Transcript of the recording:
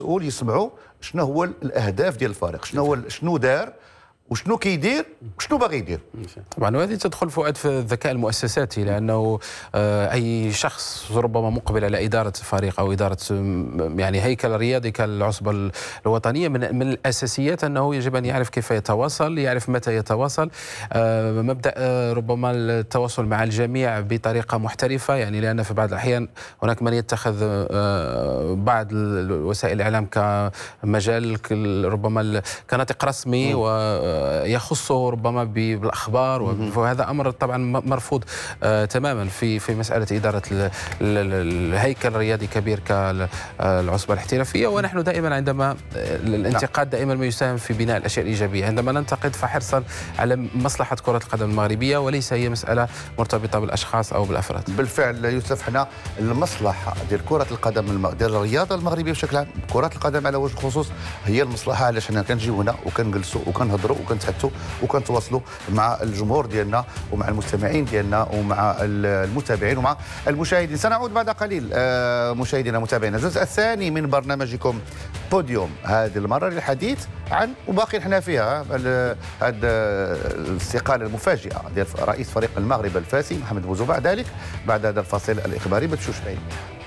المسؤول يسمعوا شنو هو الاهداف ديال الفريق، شنو دار وشنو كيدير وشنو باغي يدير. طبعا وهذه تدخل فؤاد في الذكاء المؤسساتي، لانه اي شخص ربما مقبل على اداره فريق او اداره يعني هيكل رياضي كالعصبه الوطنيه، من الاساسيات انه يجب ان يعرف كيف يتواصل، يعرف متى يتواصل، مبدا ربما التواصل مع الجميع بطريقه محترفه، يعني لان في بعض الاحيان هناك من يتخذ بعض وسائل الاعلام كمجال ربما كناطق رسمي ويخصه ربما بالاخبار، وهذا امر طبعا مرفوض تماما في مساله اداره الهيكل الرياضي كبير كالعصبه الاحترافيه. ونحن دائما عندما الانتقاد دائما ما يساهم في بناء الاشياء الايجابيه، عندما ننتقد فحرصا على مصلحه كره القدم المغربيه وليس هي مساله مرتبطه بالاشخاص او بالافراد. بالفعل يوسف، حنا المصلحه ديال كره القدم ديال الرياضه المغربيه بشكل عام، كره القدم على وجه الخصوص، هي المصلحه. علاش حنا كنجيو هنا وكنجلسوا وكنهضروا وكنتحدثوا وكنتواصلوا مع الجمهور ديالنا ومع المستمعين ديالنا ومع المتابعين ومع المشاهدين. سنعود بعد قليل مشاهدينا متابعينا الجزء الثاني من برنامجكم بوديوم، هذه المره للحديث عن وباقي حنا فيها هذه الاستقاله المفاجئه ديال رئيس فريق المغرب الفاسي محمد بوزوبع، ذلك بعد هذا الفاصل الاخباري. ما تمشوش بعيد.